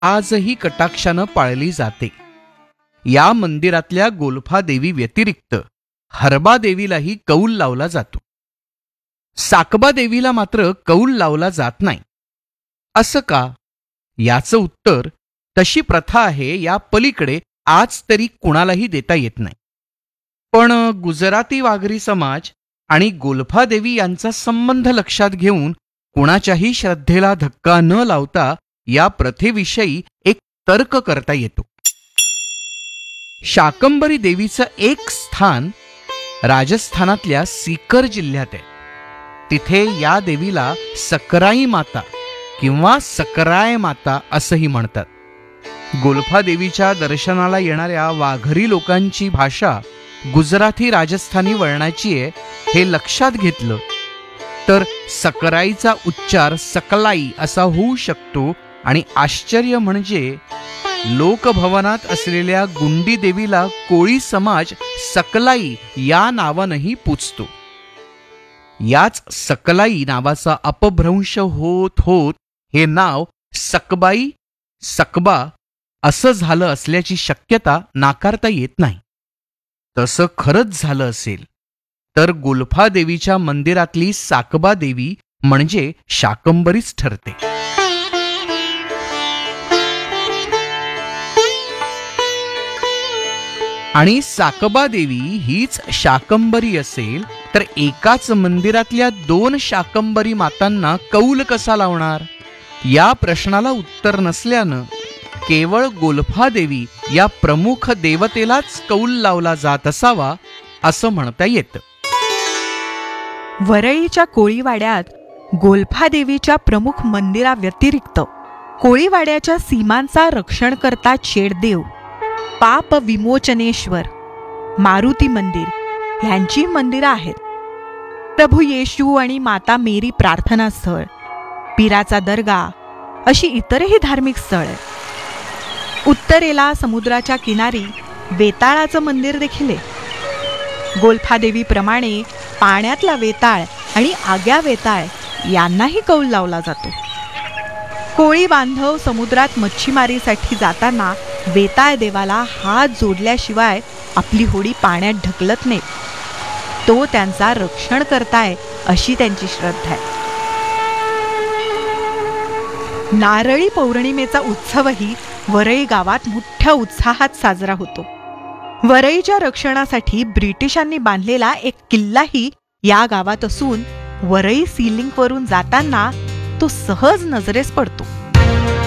आजही कटाक्षानं पाळली जाते. या मंदिरातल्या गोल्फादेवी व्यतिरिक्त हरबादेवीलाही कौल लावला जातो. साकबादेवीला मात्र कौल लावला जात नाही. असं का? याचं उत्तर, तशी प्रथा आहे या पलीकडे आज तरी कुणालाही देता येत नाही. पण गुजराती वाघरी समाज आणि गोल्फादेवी यांचा संबंध लक्षात घेऊन कुणाच्याही श्रद्धेला धक्का न लावता या प्रथेविषयी एक तर्क करता येतो. शाकंभरी देवीचं एक स्थान राजस्थानातल्या सीकर जिल्ह्यात आहे. तिथे या देवीला सकराई माता किंवा सकराय माता असंही म्हणतात. गोल्फादेवीच्या दर्शनाला येणाऱ्या वाघरी लोकांची भाषा गुजराती राजस्थानी वळणाची आहे हे लक्षात घेतलं तर सकराईचा उच्चार सकलाई असा होऊ शकतो. आणि आश्चर्य म्हणजे लोकभवनात असलेल्या गुंडी देवीला कोळी समाज सकलाई या नावानंही पूजतो. याच सकलाई नावाचा अपभ्रंश होत होत हे नाव सकबाई सकबा असं झालं असल्याची शक्यता नाकारता येत नाही. तसं खरंच झालं असेल तर गोल्फादेवीच्या मंदिरातली साकबा देवी म्हणजे शाकंभरीच ठरते. आणि साकबा देवी हीच शाकंभरी असेल तर एकाच मंदिरातल्या दोन शाकंभरी मातांना कौल कसा लावणार? या प्रश्नाला उत्तर नसल्यानं केवळ गोल्फादेवी या प्रमुख देवतेलाच कौल लावला जात असावा असं म्हणता येतं. वरळीच्या कोळीवाड्यात गोल्फादेवीच्या प्रमुख मंदिराव्यतिरिक्त कोळीवाड्याच्या सीमांचा रक्षणकर्ता चेडदेव, पाप विमोचनेश्वर, मारुती मंदिर ह्यांची मंदिरं आहेत. प्रभू येशू आणि माता मेरी प्रार्थना स्थळ, पीराचा दर्गा अशी इतरही धार्मिक स्थळ आहेत. उत्तरेला समुद्राच्या किनारी वेताळाचं मंदिर देखील आहे. गोल्फादेवीप्रमाणे पाण्यातला वेताळ आणि आग्या वेताळ यांनाही कौल लावला जातो. कोळी बांधव समुद्रात मच्छीमारीसाठी जाताना वेताळ देवाला हात जोडल्याशिवाय आपली होडी पाण्यात ढकलत नाहीत. तो त्यांचा रक्षण करताय अशी त्यांची श्रद्धा आहे. नारळी पौर्णिमेचा उत्सवही वरळी गावात मोठ्या उत्साहात साजरा होतो. वरळीच्या रक्षणासाठी ब्रिटिशांनी बांधलेला एक किल्लाही या गावात असून वरळी सी लिंकवरून जाताना तो सहज नजरेस पडतो.